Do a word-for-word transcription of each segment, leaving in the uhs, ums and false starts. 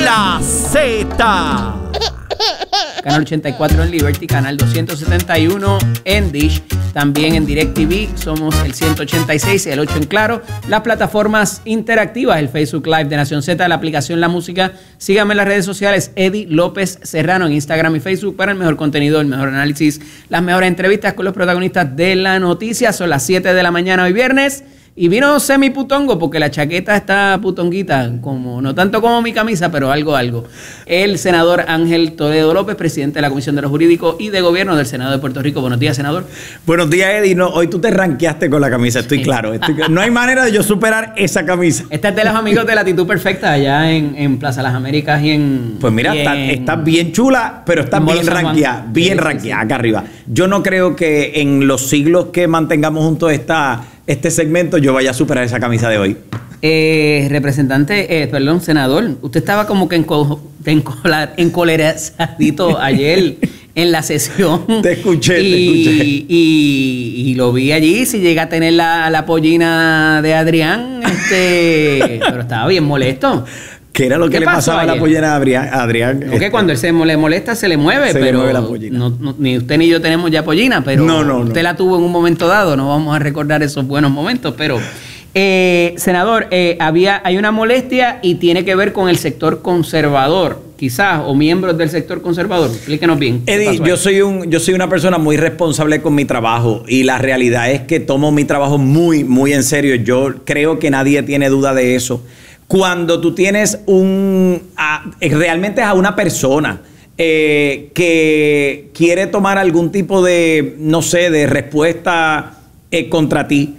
La Z. Canal ochenta y cuatro en Liberty, canal doscientos setenta y uno en Dish, también en DirecTV somos el ciento ochenta y seis y el ocho en Claro, las plataformas interactivas, el Facebook Live de Nación Z, la aplicación La Música. Síganme en las redes sociales, Eddie López Serrano en Instagram y Facebook para el mejor contenido, el mejor análisis, las mejores entrevistas con los protagonistas de la noticia. Son las siete de la mañana hoy viernes. Y vino semi putongo porque la chaqueta está putonguita, como, no tanto como mi camisa, pero algo, algo. El senador Ángel Toledo López, presidente de la Comisión de los Jurídicos y de Gobierno del Senado de Puerto Rico. Buenos días, senador. Buenos días, Eddie. No, hoy tú te ranqueaste con la camisa, estoy claro. Estoy, no hay manera de yo superar esa camisa. Esta es de los amigos de la Actitud Perfecta, allá en, en Plaza Las Américas y en... Pues mira, en, estás está bien chula, pero estás bien ranqueada, bien sí, ranqueada, sí, acá arriba. Yo no creo que en los siglos que mantengamos juntos esta... este segmento yo vaya a superar esa camisa de hoy. Eh, representante, eh, perdón, senador, usted estaba como que encolerazadito ayer en la sesión. Te escuché, y, te escuché. Y, y lo vi allí, si llega a tener la, la pollina de Adrián, este, pero estaba bien molesto. ¿Qué era lo que le pasaba ayer a la pollina de Adrián? Adrián no, que cuando él se le molesta, se le mueve, se pero le mueve la pollina. No, no, ni usted ni yo tenemos ya pollina, pero no, no, usted no. la tuvo en un momento dado, no vamos a recordar esos buenos momentos, pero eh, senador, eh, había, hay una molestia y tiene que ver con el sector conservador, quizás, o miembros del sector conservador. Explíquenos bien. Eddie, yo soy, un, yo soy una persona muy responsable con mi trabajo y la realidad es que tomo mi trabajo muy, muy en serio. Yo creo que nadie tiene duda de eso. Cuando tú tienes un a, realmente a una persona eh, que quiere tomar algún tipo de, no sé, de respuesta eh, contra ti,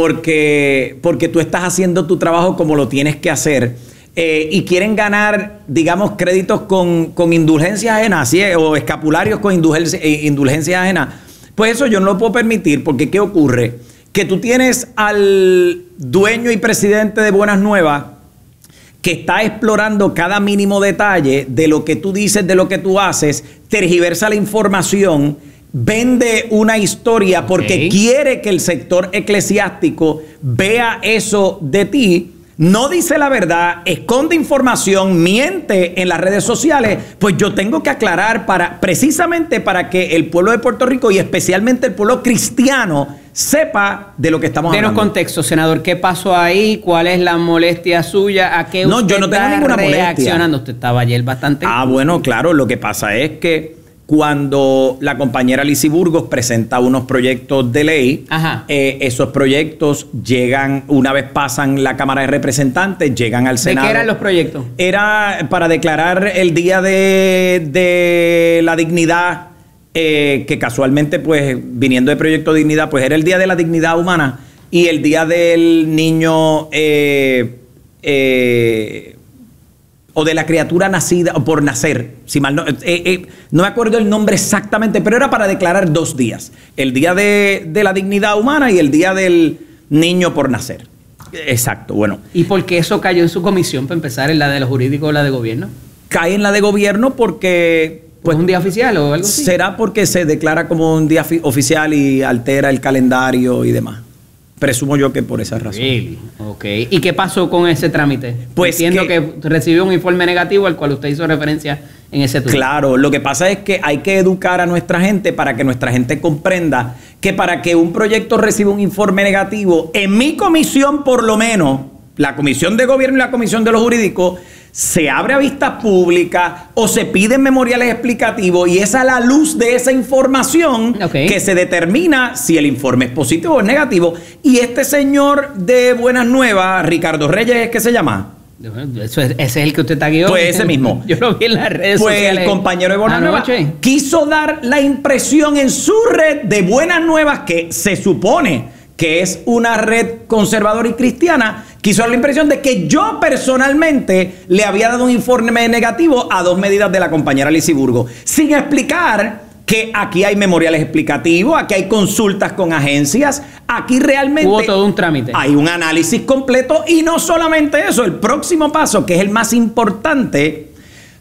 porque, porque tú estás haciendo tu trabajo como lo tienes que hacer, eh, y quieren ganar, digamos, créditos con, con indulgencias ajenas, ¿sí? O escapularios con indulgencias, indulgencias ajenas, pues eso yo no lo puedo permitir, porque ¿qué ocurre? Que tú tienes al dueño y presidente de Buenas Nuevas que está explorando cada mínimo detalle de lo que tú dices, de lo que tú haces, tergiversa la información, vende una historia porque okay. quiere que el sector eclesiástico vea eso de ti, no dice la verdad, esconde información, miente en las redes sociales. Pues yo tengo que aclarar para, precisamente para que el pueblo de Puerto Rico y especialmente el pueblo cristiano sepa de lo que estamos Denos hablando. Denos contexto, senador. ¿Qué pasó ahí? ¿Cuál es la molestia suya? ¿A qué usted no, yo no tengo está ninguna reaccionando? molestia. Usted estaba ayer bastante... Ah, bueno, claro. Lo que pasa es que cuando la compañera Lizy Burgos presenta unos proyectos de ley, eh, esos proyectos llegan, una vez pasan la Cámara de Representantes, llegan al Senado. ¿De qué eran los proyectos? Era para declarar el Día de, de la Dignidad, eh, que casualmente, pues, viniendo de Proyecto Dignidad, pues era el Día de la Dignidad Humana y el Día del Niño... Eh, eh, o de la criatura nacida o por nacer, si mal no, eh, eh, no me acuerdo el nombre exactamente, pero era para declarar dos días, el día de, de la dignidad humana y el día del niño por nacer. Exacto, bueno. ¿Y por qué eso cayó en su comisión, para empezar, en la de los jurídicos o la de gobierno? Cae en la de gobierno porque... Pues, ¿es un día oficial o algo así? Será porque se declara como un día oficial y altera el calendario y demás. Presumo yo que por esa razón. Really? Ok. ¿Y qué pasó con ese trámite? Pues entiendo que, que recibió un informe negativo al cual usted hizo referencia en ese turno. Claro, lo que pasa es que hay que educar a nuestra gente para que nuestra gente comprenda que para que un proyecto reciba un informe negativo, en mi comisión por lo menos, la Comisión de Gobierno y la Comisión de los Jurídicos, se abre a vistas públicas o se piden memoriales explicativos y es a la luz de esa información okay. que se determina si el informe es positivo o es negativo. Y este señor de Buenas Nuevas, Ricardo Reyes, ¿es que se llama? Eso es, ese es el que usted tagueó. Pues ese mismo. Yo lo vi en las redes pues sociales. Pues el compañero de Buenas Nuevas quiso dar la impresión en su red de Buenas Nuevas, que se supone que es una red conservadora y cristiana, quiso dar la impresión de que yo personalmente le había dado un informe negativo a dos medidas de la compañera Lizy Burgos, sin explicar que aquí hay memoriales explicativos, aquí hay consultas con agencias, aquí realmente hubo todo un trámite. Hay un análisis completo y no solamente eso, el próximo paso, que es el más importante,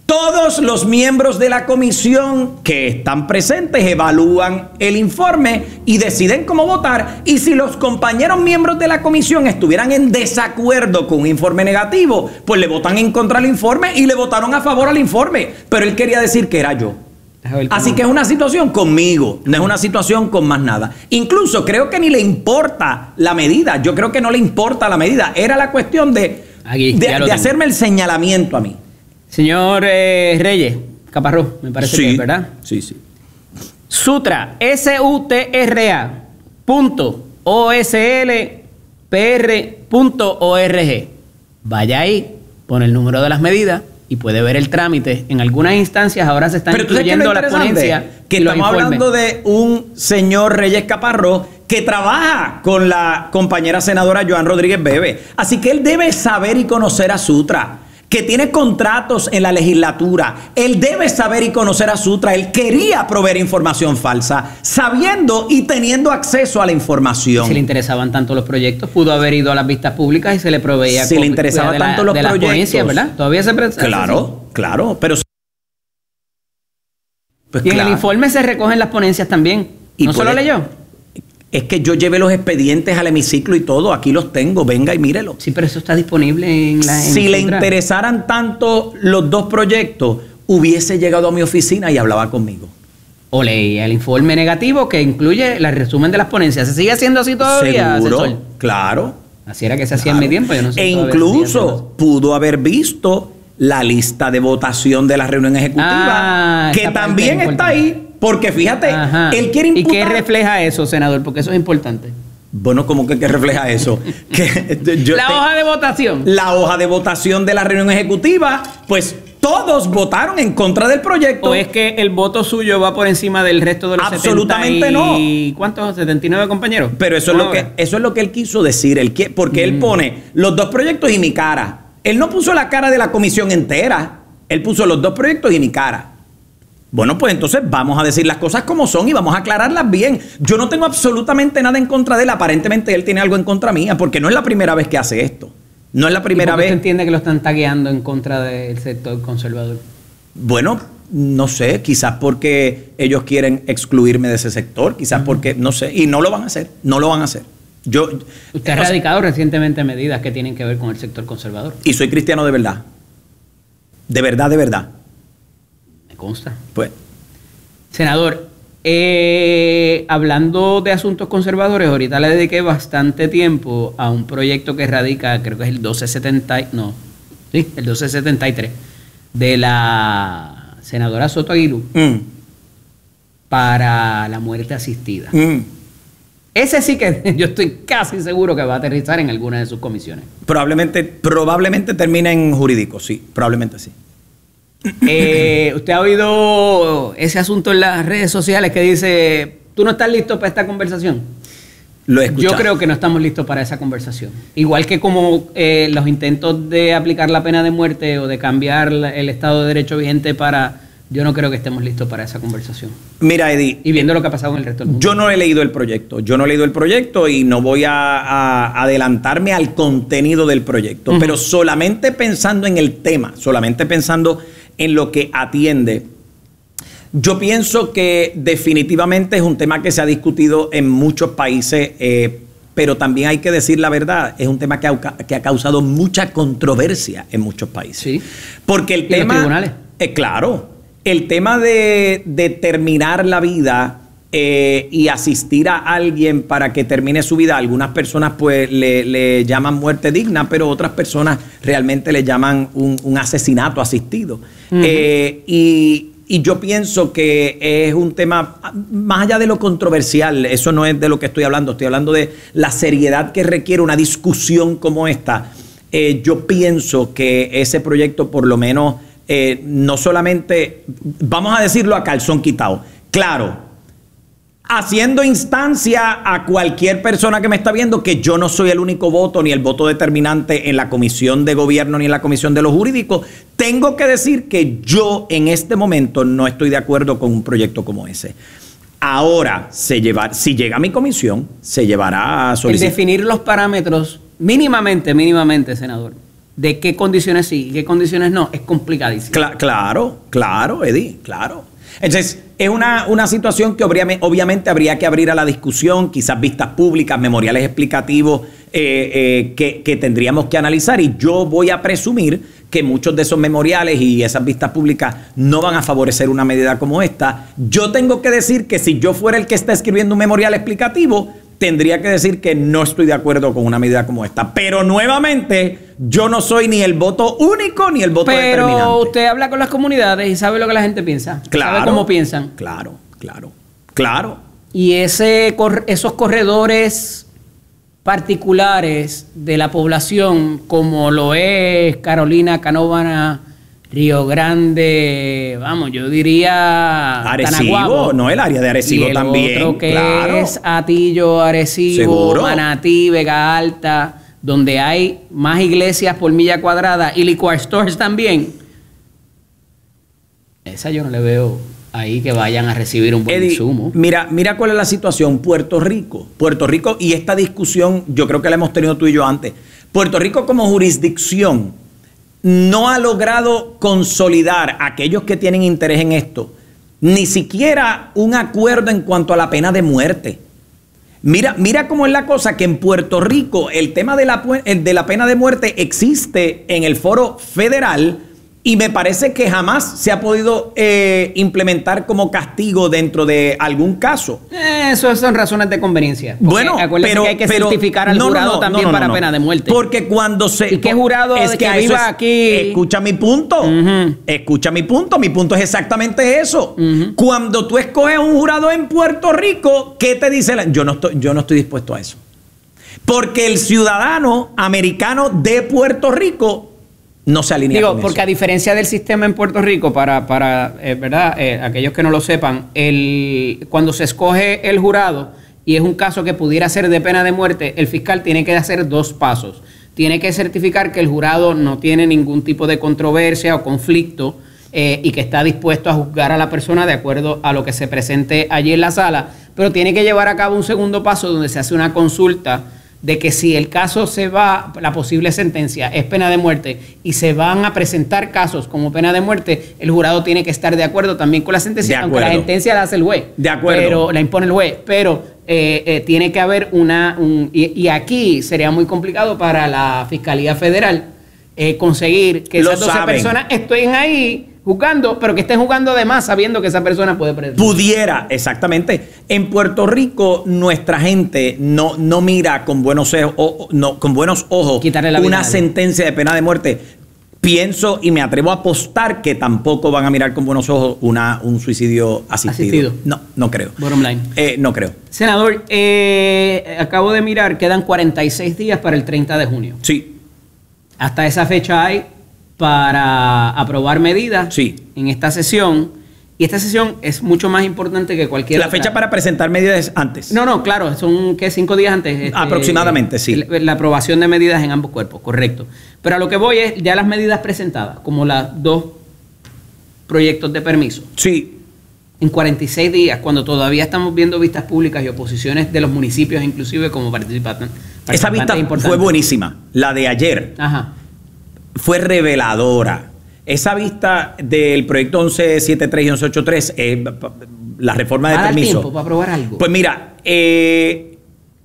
Todos los miembros de la comisión que están presentes evalúan el informe y deciden cómo votar. Y si los compañeros miembros de la comisión estuvieran en desacuerdo con un informe negativo, pues le votan en contra del informe y le votaron a favor al informe. Pero él quería decir que era yo. Así que es una situación conmigo, no es una situación con más nada. Incluso creo que ni le importa la medida. Yo creo que no le importa la medida. Era la cuestión de, Aquí, de, de tengo. hacerme el señalamiento a mí. Señor eh, Reyes, Caparrós, me parece Sí, que es, ¿verdad? Sí, sí. Sutra, S U T R A punto O S L P R punto org. Vaya ahí, pone el número de las medidas y puede ver el trámite. En algunas instancias ahora se están Pero tú sabes que incluyendo lo la interesante, ponencia. que y los estamos informes. hablando de un señor Reyes Caparrós que trabaja con la compañera senadora Joan Rodríguez Bebe. Así que él debe saber y conocer a Sutra, que tiene contratos en la legislatura. Él debe saber y conocer a Sutra. Él quería proveer información falsa, sabiendo y teniendo acceso a la información. Si le interesaban tanto los proyectos, pudo haber ido a las vistas públicas y se le proveía Si le interesaba de la- tanto los de las proyectos, ponencias, ¿verdad? Todavía se pre- Claro, claro, pero pues Y en claro. el informe se recogen las ponencias también. Y ¿No se lo puede- leyó? Es que yo llevé los expedientes al hemiciclo y todo, aquí los tengo, venga y mírelo. Sí, pero eso está disponible en la... en Si le Sutra. interesaran tanto los dos proyectos, hubiese llegado a mi oficina y hablaba conmigo. O leía el informe negativo que incluye el resumen de las ponencias. ¿Se sigue haciendo así todavía, Seguro, asesor? claro. Así era que se hacía en mi tiempo. Yo no sé E todavía si sigue incluso haciendo pudo haber visto la lista de votación de la reunión ejecutiva, Ah, que esa parte también es está importante. ahí, porque fíjate, Ajá. él quiere ¿Y imputar... qué refleja eso, senador? Porque eso es importante. Bueno, ¿cómo que, que refleja eso? que yo la te- hoja de votación. La hoja de votación de la reunión ejecutiva, pues todos votaron en contra del proyecto. ¿O es que el voto suyo va por encima del resto de los Absolutamente setenta y... ¿Cuántos? ¿setenta y nueve compañeros? Pero eso es, lo Vamos a que, ver. eso es lo que él quiso decir, él qui- porque él Mm. pone los dos proyectos y mi cara. Él no puso la cara de la comisión entera, él puso los dos proyectos y mi cara. Bueno, pues entonces vamos a decir las cosas como son y vamos a aclararlas bien. Yo no tengo absolutamente nada en contra de él, aparentemente él tiene algo en contra mía, porque no es la primera vez que hace esto. No es la primera ¿Y por qué vez. usted entiende que lo están tagueando en contra del sector conservador? Bueno, no sé, quizás porque ellos quieren excluirme de ese sector, quizás porque, no sé, y no lo van a hacer, no lo van a hacer. Yo, Usted ha o sea, radicado recientemente medidas que tienen que ver con el sector conservador. y soy cristiano de verdad. De verdad, de verdad. Me consta. Pues, Senador, eh, hablando de asuntos conservadores, ahorita le dediqué bastante tiempo a un proyecto que radica, creo que es el doce setenta, y- no, sí, el doce setenta y tres, de la senadora Soto Aguilú mm, para la muerte asistida. mm, Ese sí que yo estoy casi seguro que va a aterrizar en alguna de sus comisiones. probablemente, probablemente termine en jurídico, sí, probablemente sí. Eh, ¿Usted ha oído ese asunto en las redes sociales que dice, tú no estás listo para esta conversación? Lo he escuchado. Yo creo que no estamos listos para esa conversación. Igual que como eh, los intentos de aplicar la pena de muerte o de cambiar la- el Estado de Derecho vigente para... Yo no creo que estemos listos para esa conversación. Mira, Eddie, Y viendo lo que ha pasado en el resto del mundo. yo no he leído el proyecto, yo no he leído el proyecto y no voy a, a adelantarme al contenido del proyecto, Ujú. pero solamente pensando en el tema, solamente pensando en lo que atiende, yo pienso que definitivamente es un tema que se ha discutido en muchos países, eh, pero también hay que decir la verdad, es un tema que ha, que ha causado mucha controversia en muchos países. Sí. Porque el ¿Y los tema... tribunales? Eh, claro, el tema de, de terminar la vida eh, y asistir a alguien para que termine su vida, algunas personas pues le, le llaman muerte digna, pero otras personas realmente le llaman un, un asesinato asistido. Ujú. Eh, y, y yo pienso que es un tema, más allá de lo controversial, eso no es de lo que estoy hablando, estoy hablando de la seriedad que requiere una discusión como esta. Eh, yo pienso que ese proyecto por lo menos... Eh, no solamente, vamos a decirlo a calzón quitado, claro, haciendo instancia a cualquier persona que me está viendo que yo no soy el único voto ni el voto determinante en la comisión de gobierno ni en la comisión de los jurídicos, tengo que decir que yo en este momento no estoy de acuerdo con un proyecto como ese. Ahora, se lleva, si llega a mi comisión, se llevará a El solicitar. definir los parámetros mínimamente, mínimamente, senador, de qué condiciones sí y qué condiciones no, es complicadísimo. Cla- claro, claro, Eddie, claro. Entonces, es una, una situación que obviamente, obviamente habría que abrir a la discusión, quizás vistas públicas, memoriales explicativos eh, eh, que, que tendríamos que analizar, y yo voy a presumir que muchos de esos memoriales y esas vistas públicas no van a favorecer una medida como esta. Yo tengo que decir que si yo fuera el que está escribiendo un memorial explicativo, tendría que decir que no estoy de acuerdo con una medida como esta. Pero nuevamente, yo no soy ni el voto único ni el voto Pero determinante. Pero usted habla con las comunidades y sabe lo que la gente piensa. Claro. Sabe cómo piensan. Claro, claro, claro. Y ese, esos corredores particulares de la población, como lo es Carolina, Canóvana, Río Grande, vamos, yo diría Arecibo, Tanaguabo, no, el área de Arecibo y el también. otro que claro. es Atillo, Arecibo, Seguro. Manatí, Vega Alta, donde hay más iglesias por milla cuadrada y liquor stores también. Esa yo no le veo ahí que vayan a recibir un buen Eddie, insumo. Mira, mira cuál es la situación. Puerto Rico. Puerto Rico, y esta discusión yo creo que la hemos tenido tú y yo antes. Puerto Rico como jurisdicción no ha logrado consolidar a aquellos que tienen interés en esto, ni siquiera un acuerdo en cuanto a la pena de muerte. Mira, mira cómo es la cosa, que en Puerto Rico el tema de la, de la pena de muerte existe en el foro federal, y me parece que jamás se ha podido eh, implementar como castigo dentro de algún caso. Eh, Eso son razones de conveniencia. Porque Bueno, acuérdense pero que hay que pero, certificar al no, no, jurado no, también no, no, para no. pena de muerte. Porque cuando se... ¿Y qué jurado es de que que a eso viva es- aquí? Escucha mi punto. Ujú. Escucha mi punto. Mi punto es exactamente eso. Ujú. Cuando tú escoges un jurado en Puerto Rico, ¿qué te dice? La... Yo no estoy, yo no estoy dispuesto a eso. Porque el ciudadano americano de Puerto Rico no se alinea Digo, con porque eso. a diferencia del sistema en Puerto Rico, para, para eh, ¿verdad? Eh, aquellos que no lo sepan, el, cuando se escoge el jurado y es un caso que pudiera ser de pena de muerte, el fiscal tiene que hacer dos pasos. Tiene que certificar que el jurado no tiene ningún tipo de controversia o conflicto eh, y que está dispuesto a juzgar a la persona de acuerdo a lo que se presente allí en la sala, pero tiene que llevar a cabo un segundo paso donde se hace una consulta de que si el caso se va, la posible sentencia es pena de muerte y se van a presentar casos como pena de muerte, el jurado tiene que estar de acuerdo también con la sentencia, De aunque la acuerdo. sentencia la hace el juez. De acuerdo. Pero la impone el juez, pero eh, eh, tiene que haber una... Un, y, y aquí sería muy complicado para la Fiscalía Federal eh, conseguir que Lo esas doce saben. personas estén ahí jugando, pero que estén jugando además sabiendo que esa persona puede prender. Pudiera, exactamente. En Puerto Rico, nuestra gente no, no mira con buenos ojos, o- no, con buenos ojos Quitarle la vida una a alguien. sentencia de pena de muerte. Pienso y me atrevo a apostar que tampoco van a mirar con buenos ojos una, un suicidio asistido. Asistido. No, no creo. Bottom line. Eh, no creo. Senador, eh, acabo de mirar, quedan cuarenta y seis días para el treinta de junio. Sí, Hasta esa fecha hay para aprobar medidas Sí. en esta sesión. Y esta sesión es mucho más importante que cualquier la otra. fecha para presentar medidas es antes. No, no, claro, son ¿qué? cinco días antes. este, Aproximadamente, sí. La, la aprobación de medidas en ambos cuerpos, correcto. Pero a lo que voy es ya las medidas presentadas, como los dos proyectos de permiso, Sí, en cuarenta y seis días, cuando todavía estamos viendo vistas públicas y oposiciones de los municipios, inclusive como participantes. esa vista fue buenísima. La de ayer Ajá. fue reveladora. Esa vista del proyecto once setenta y tres y once ochenta y tres, eh, la reforma de ¿Va a dar permiso. tiempo para aprobar algo? Pues mira, eh,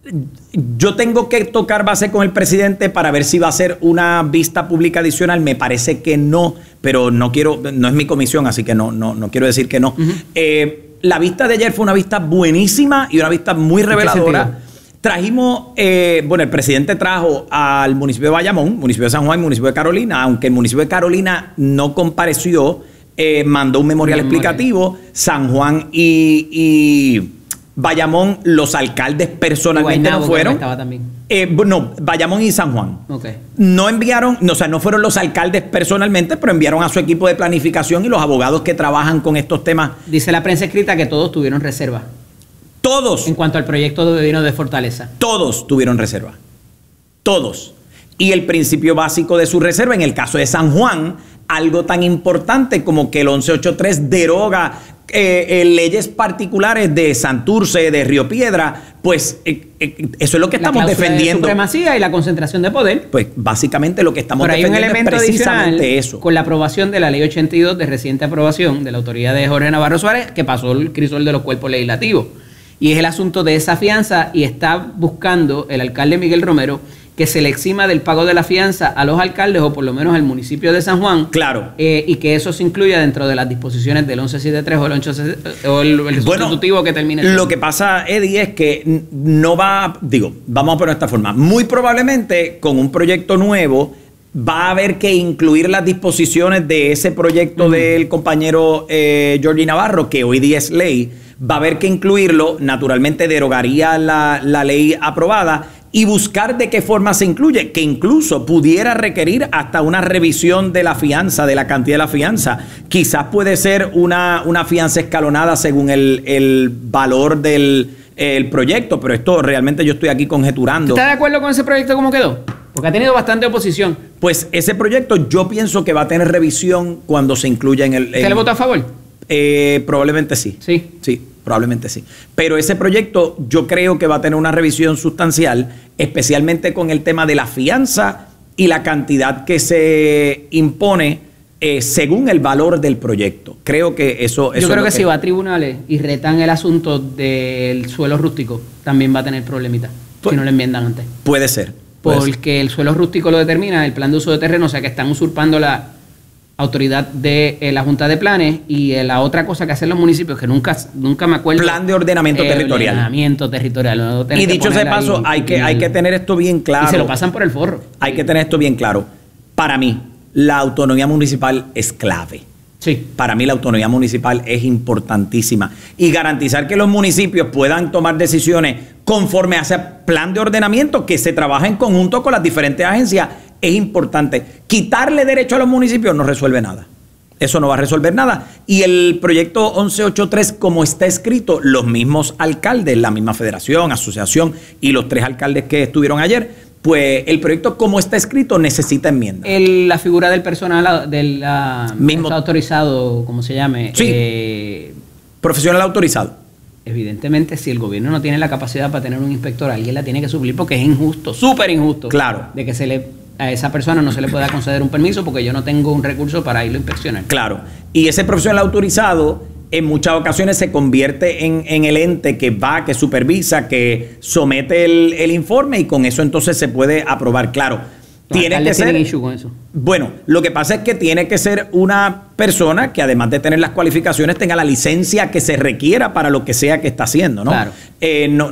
yo tengo que tocar base con el presidente para ver si va a ser una vista pública adicional. Me parece que no, pero no quiero, no es mi comisión, así que no, no, no quiero decir que no. Ujú. Eh, la vista de ayer fue una vista buenísima y una vista muy qué reveladora. sentido? Trajimos, eh, bueno, el presidente trajo al municipio de Bayamón, municipio de San Juan y municipio de Carolina, aunque el municipio de Carolina no compareció, eh, mandó un memorial Un memorial. explicativo. San Juan y, y Bayamón, los alcaldes personalmente Guaynabo, no que fueron. estaba también. Eh, no, Bayamón y San Juan. Ok. No enviaron, no, o sea, no fueron los alcaldes personalmente, pero enviaron a su equipo de planificación y los abogados que trabajan con estos temas. Dice la prensa escrita que todos tuvieron reserva Todos. en cuanto al proyecto de vino de Fortaleza. Todos tuvieron reserva. Todos. Y el principio básico de su reserva, en el caso de San Juan, algo tan importante como que el once ochenta y tres deroga eh, eh, leyes particulares de Santurce, de Río Piedra, pues eh, eh, eso es lo que estamos la defendiendo. De supremacía y la concentración de poder. Pues básicamente lo que estamos Pero hay un defendiendo elemento es precisamente adicional eso. Con la aprobación de la ley ochenta y dos de reciente aprobación de la autoridad de Jorge Navarro Suárez, que pasó el crisol de los cuerpos legislativos. Y es el asunto de esa fianza, y está buscando el alcalde Miguel Romero que se le exima del pago de la fianza a los alcaldes, o por lo menos al municipio de San Juan. Claro. Eh, y que eso se incluya dentro de las disposiciones del once setenta y tres o el, once, o el, el bueno, sustitutivo que termine. El lo que pasa, Eddie, es que no va, digo, vamos a ponerlo de esta forma, muy probablemente con un proyecto nuevo va a haber que incluir las disposiciones de ese proyecto mm. del compañero eh, Jordi Navarro, que hoy día es ley. Va a haber que incluirlo, naturalmente derogaría la, la ley aprobada y buscar de qué forma se incluye, que incluso pudiera requerir hasta una revisión de la fianza, de la cantidad de la fianza. Quizás puede ser una, una fianza escalonada según el, el valor del el proyecto, pero esto realmente yo estoy aquí conjeturando. ¿Estás de acuerdo con ese proyecto cómo quedó? Porque ha tenido bastante oposición. Pues ese proyecto yo pienso que va a tener revisión cuando se incluya en el... ¿Usted le votó a favor? Eh, probablemente sí. Sí. Sí. Probablemente sí. Pero ese proyecto yo creo que va a tener una revisión sustancial, especialmente con el tema de la fianza y la cantidad que se impone eh, según el valor del proyecto. Creo que eso... eso yo creo es que, que si va a tribunales y retan el asunto del suelo rústico, también va a tener problemitas, pues, si no le enmiendan antes. Puede ser. Puede Porque ser. el suelo rústico lo determina el plan de uso de terreno, o sea que están usurpando la autoridad de eh, la Junta de Planes, y eh, la otra cosa que hacen los municipios, que nunca, nunca me acuerdo. Plan de ordenamiento eh, territorial. Ordenamiento territorial. No y dicho ese paso, ahí, hay, que, hay que tener esto bien claro. Y se lo pasan por el forro. Hay que tener esto bien claro. Para mí, la autonomía municipal es clave. Sí. Para mí la autonomía municipal es importantísima. Y garantizar que los municipios puedan tomar decisiones conforme a ese plan de ordenamiento que se trabaja en conjunto con las diferentes agencias es importante. Quitarle derecho a los municipios no resuelve nada. Eso no va a resolver nada. Y el proyecto once ochenta y tres, como está escrito, los mismos alcaldes, la misma federación, asociación y los tres alcaldes que estuvieron ayer, pues el proyecto como está escrito necesita enmienda. El, la figura del personal del uh, mismo autorizado, como se llame. Sí. Eh, profesional autorizado. Evidentemente, si el gobierno no tiene la capacidad para tener un inspector, alguien la tiene que suplir, porque es injusto, súper injusto. Claro. De que se le a esa persona no se le pueda conceder un permiso porque yo no tengo un recurso para irlo a inspeccionar. Claro. Y ese profesional autorizado en muchas ocasiones se convierte en, en el ente que va, que supervisa, que somete el, el informe, y con eso entonces se puede aprobar. Claro, tiene que ser... issue con eso. Bueno, lo que pasa es que tiene que ser una persona que, además de tener las cualificaciones, tenga la licencia que se requiera para lo que sea que está haciendo, ¿no? Claro. Eh, no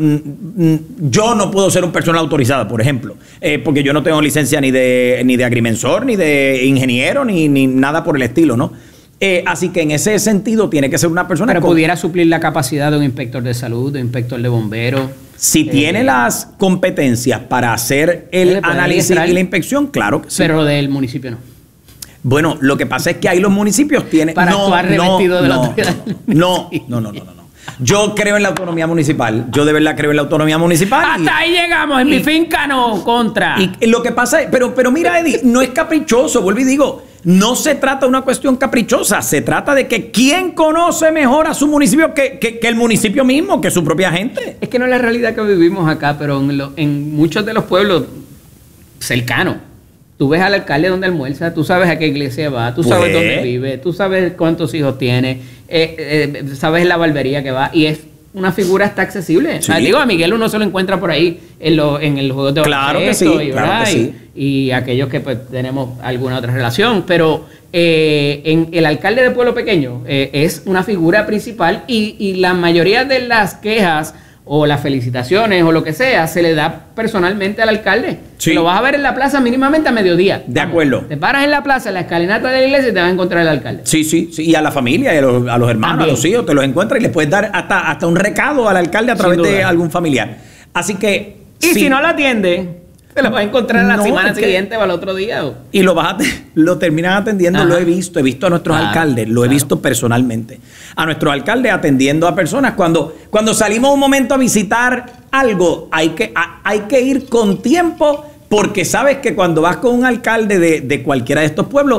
yo no puedo ser un personal autorizado, por ejemplo, eh, porque yo no tengo licencia ni de, ni de agrimensor, ni de ingeniero, ni, ni nada por el estilo, ¿no? Eh, así que en ese sentido tiene que ser una persona... Pero con, pudiera suplir la capacidad de un inspector de salud, de un inspector de bomberos. Si eh, tiene las competencias para hacer el análisis y la inspección, claro que sí. Pero del municipio no. Bueno, lo que pasa es que ahí los municipios tienen... Para no, actuar revestido no, de la no, autoridad. No, no, no, no, no, no. Yo creo en la autonomía municipal. Yo de verdad creo en la autonomía municipal. Hasta y, ahí llegamos. En y, mi finca no, contra. Y lo que pasa es... Pero, pero mira, Eddie, no es caprichoso. Vuelvo y digo, no se trata de una cuestión caprichosa. Se trata de que quién conoce mejor a su municipio que, que, que el municipio mismo, que su propia gente. Es que no es la realidad que vivimos acá, pero en, lo, en muchos de los pueblos cercanos, tú ves al alcalde donde almuerza, tú sabes a qué iglesia va, tú sabes pues, dónde vive, tú sabes cuántos hijos tiene, eh, eh, sabes la barbería que va, y es una figura hasta accesible. Sí. O sea, digo, a Miguel uno se lo encuentra por ahí en, lo, en el juego de claro que sí, y, claro que sí. y, y aquellos que pues tenemos alguna otra relación, pero eh, en el alcalde de pueblo pequeño eh, es una figura principal, y, y la mayoría de las quejas o las felicitaciones o lo que sea, se le da personalmente al alcalde. Sí. Lo vas a ver en la plaza mínimamente a mediodía. De Vamos, acuerdo. Te paras en la plaza, en la escalinata de la iglesia, y te va a encontrar el alcalde. Sí, sí, sí. Y a la familia, y a los, a los hermanos, También. a los hijos, te los encuentras y les puedes dar hasta, hasta un recado al alcalde a Sin través duda. de algún familiar. Así que... Y sí. si no lo atiende, te lo vas a encontrar la no, semana siguiente que... o al otro día. O... Y lo vas a lo terminan atendiendo. Ajá. Lo he visto, he visto a nuestros claro, alcaldes, lo claro. he visto personalmente. A nuestros alcaldes atendiendo a personas. Cuando, cuando salimos un momento a visitar algo, hay que, a, hay que ir con tiempo, porque sabes que cuando vas con un alcalde de, de cualquiera de estos pueblos,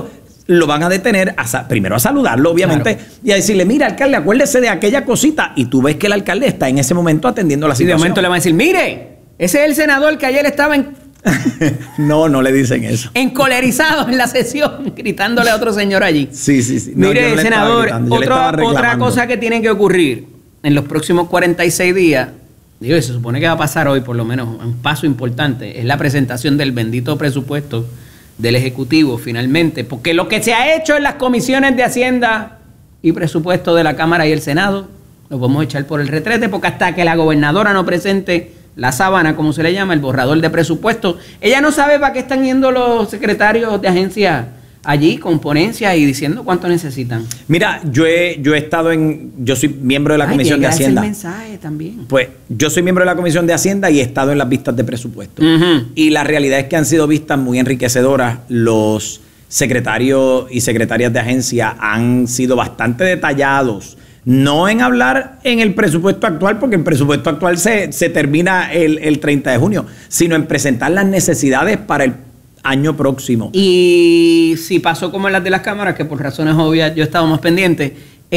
lo van a detener a, primero a saludarlo, obviamente, claro, y a decirle, mira, alcalde, acuérdese de aquella cosita. Y tú ves que el alcalde está en ese momento atendiendo la situación. Y de momento le van a decir, mire, ese es el senador que ayer estaba en... no, no le dicen eso. Encolerizado en la sesión, gritándole a otro señor allí. Sí, sí, sí. No, mire, no senador, otra, otra cosa que tiene que ocurrir en los próximos cuarenta y seis días, digo, se supone que va a pasar hoy, por lo menos, un paso importante, es la presentación del bendito presupuesto del Ejecutivo, finalmente, porque lo que se ha hecho en las comisiones de Hacienda y Presupuesto de la Cámara y el Senado, lo podemos echar por el retrete, porque hasta que la gobernadora no presente la sábana, como se le llama, el borrador de presupuesto, ella no sabe para qué están yendo los secretarios de agencia allí con ponencias y diciendo cuánto necesitan. Mira, yo he, yo he estado en, yo soy miembro de la Ay, Comisión de Hacienda. El mensaje también. Pues yo soy miembro de la Comisión de Hacienda y he estado en las vistas de presupuesto. Uh-huh. Y la realidad es que han sido vistas muy enriquecedoras. Los secretarios y secretarias de agencia han sido bastante detallados. No en hablar en el presupuesto actual, porque el presupuesto actual se, se termina el, el treinta de junio, sino en presentar las necesidades para el año próximo. Y si pasó como en las de las cámaras, que por razones obvias yo estaba más pendiente,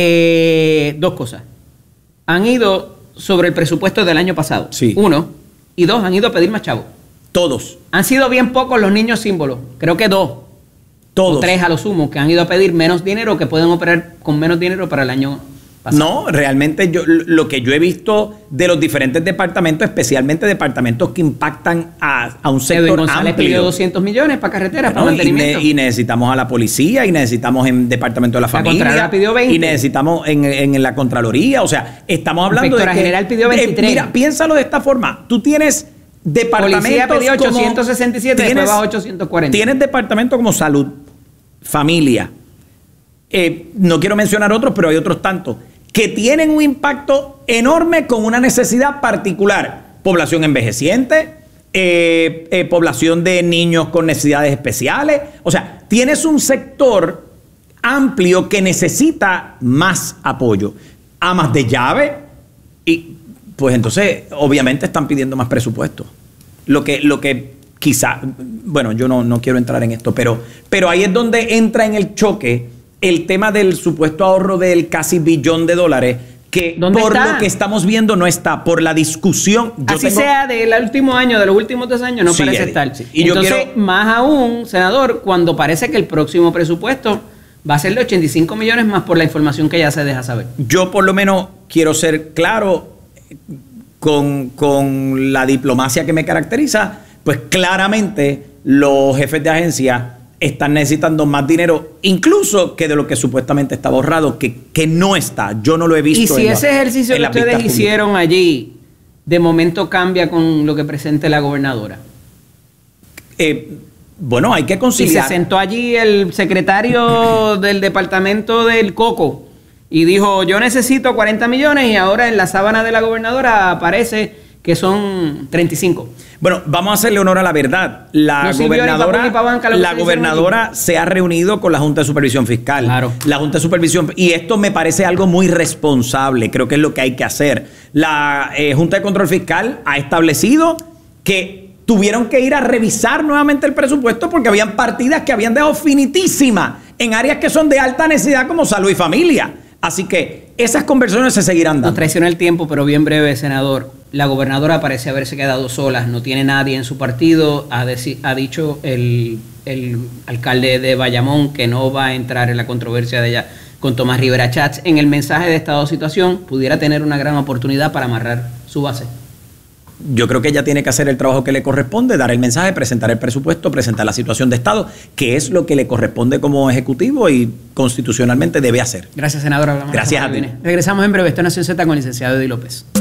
eh, dos cosas. Han ido sobre el presupuesto del año pasado. Sí. Uno. Y dos, han ido a pedir más chavos. Todos. Han sido bien pocos los niños símbolos. Creo que dos. Todos. O tres a lo sumo, que han ido a pedir menos dinero, que pueden operar con menos dinero para el año pasado. No, realmente yo lo que yo he visto de los diferentes departamentos, especialmente departamentos que impactan a, a un sector Edwin González amplio. pidió doscientos millones para carreteras, bueno, para mantenimiento. Y, ne, y necesitamos a la policía, y necesitamos en departamento de la, la familia. Pidió veinte. Y necesitamos en, en, en la Contraloría. O sea, estamos hablando de que... General pidió veintitrés. Eh, mira, piénsalo de esta forma. Tú tienes departamentos Policía pidió ochocientos como, sesenta y siete, tienes, después bajó ochocientos cuarenta. Tienes departamentos como salud, familia. Eh, no quiero mencionar otros, pero hay otros tantos que tienen un impacto enorme con una necesidad particular. Población envejeciente, eh, eh, población de niños con necesidades especiales. O sea, tienes un sector amplio que necesita más apoyo. Amas de llave y pues entonces obviamente están pidiendo más presupuesto. Lo que, lo que quizá, bueno, yo no, no quiero entrar en esto, pero, pero ahí es donde entra en el choque el tema del supuesto ahorro del casi billón de dólares, que por está? lo que estamos viendo no está, por la discusión. Yo Así tengo... sea del último año, de los últimos dos años, no sí, parece estar. Sí. Y Entonces, yo quiero... más aún, senador, cuando parece que el próximo presupuesto va a ser de ochenta y cinco millones más por la información que ya se deja saber. Yo por lo menos quiero ser claro con, con la diplomacia que me caracteriza, pues claramente los jefes de agencia están necesitando más dinero, incluso que de lo que supuestamente estaba ahorrado, que, que no está. Yo no lo he visto. Y si en ese la, ejercicio que ustedes hicieron pública. allí, de momento cambia con lo que presente la gobernadora. Eh, bueno, hay que conciliar. Y se sentó allí el secretario del departamento del Coco y dijo, yo necesito cuarenta millones y ahora en la sábana de la gobernadora aparece que son treinta y cinco. Bueno, vamos a hacerle honor a la verdad. La no gobernadora, banca, la gobernadora se ha reunido con la Junta de Supervisión Fiscal. Claro. La Junta de Supervisión, y esto me parece algo muy responsable, creo que es lo que hay que hacer. La eh, Junta de Control Fiscal ha establecido que tuvieron que ir a revisar nuevamente el presupuesto porque habían partidas que habían dejado finitísimas en áreas que son de alta necesidad como salud y familia. Así que esas conversaciones se seguirán dando. Nos traiciona el tiempo, pero bien breve, senador. La gobernadora parece haberse quedado sola, no tiene nadie en su partido. Ha, deci- ha dicho el, el alcalde de Bayamón que no va a entrar en la controversia de ella con Tomás Rivera Chats. En el mensaje de estado de situación pudiera tener una gran oportunidad para amarrar su base. Yo creo que ella tiene que hacer el trabajo que le corresponde, dar el mensaje, presentar el presupuesto, presentar la situación de Estado, que es lo que le corresponde como ejecutivo y constitucionalmente debe hacer. Gracias, senador. Hablamos Gracias a ti. Regresamos en breve. Esto es Nación Z con el licenciado Eddie López.